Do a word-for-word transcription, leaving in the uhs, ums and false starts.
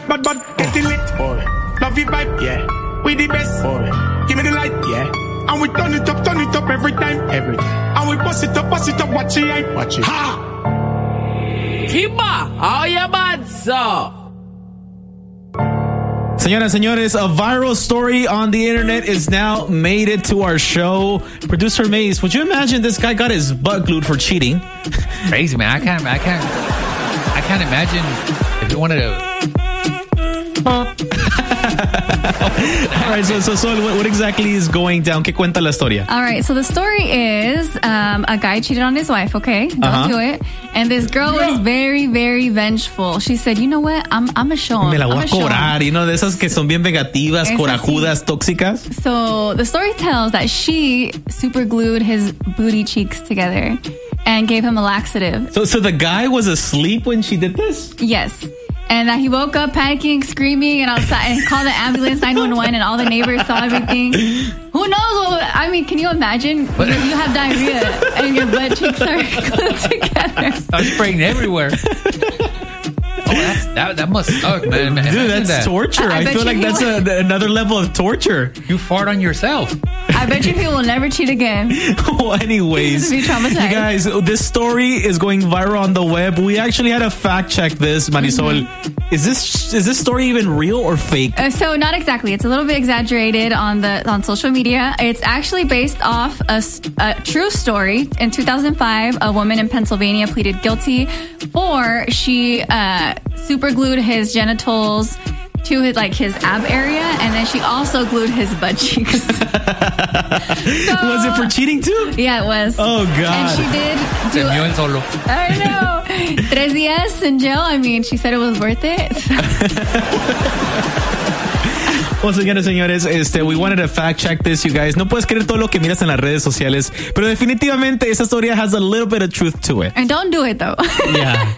bad, bad, getting lit. Boy. Love your vibe, yeah. We the best, boy. Give me the light, yeah. And we turn it up, turn it up every time, every time. And we bust it up, bust it up, watch it, watch it. Ha! Kiba, how you bad, sir? Señoras, señores, a viral story on the internet is now made it to our show. Producer Mace, would you imagine this guy got his butt glued for cheating? Crazy, man. I can't, I can't, I can't imagine if you wanted to. All right, so, so, so what, what exactly is going down? ¿Qué cuenta la historia? All right, so the story is um, a guy cheated on his wife, okay? Don't Uh-huh. do it. And this girl was very, very vengeful. She said, you know what? I'm, I'm going to show him. Me la voy I'm a gonna show him." cobrar, you know, de esas que son bien vengativas, Esas corajudas, tóxicas. So the story tells that she super glued his booty cheeks together and gave him a laxative. So, so the guy was asleep when she did this? Yes. And uh, he woke up panicking, screaming, and outside, and called the ambulance nine one one, and all the neighbors saw everything. Who knows? What, I mean, can you imagine? You, you have diarrhea and your butt cheeks are glued together. I'm spraying everywhere. Oh, that's, that that must suck, man. man. Dude, that's that. torture. I- I I, bet feel you like he that's would- a, another level of torture. You fart on yourself. I bet you he will never cheat again. Well, anyways, He's gonna be traumatized. you guys, this story is going viral on the web. We actually had to fact check this, Marisol. Mm-hmm. Is this is this story even real or fake? Uh, so not exactly. It's a little bit exaggerated on the on social media. It's actually based off a, s- a true story. In two thousand five, a woman in Pennsylvania pleaded guilty for she uh, super glued his genitals to his, like his ab area, and then she also glued his butt cheeks. So- Was it for cheating too? Yeah, it was. Oh, God. And she did do. Se mió el solo. I know. Tres días in jail. I mean, she said it was worth it. Well, señores, señores, este, we wanted to fact check this, you guys. No puedes creer todo lo que miras en las redes sociales, pero definitivamente esa historia has a little bit of truth to it. And don't do it though. Yeah.